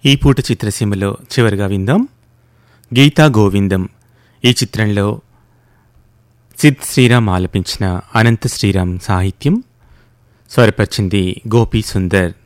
ఈ పూట చిత్రసీమలో చివరిగా విందాం గీతా గోవిందం. ఈ చిత్రంలో సిద్ శ్రీరామ్ ఆలపించిన అనంత శ్రీరామ్ సాహిత్యం, స్వరపరిచింది గోపీ సుందర్.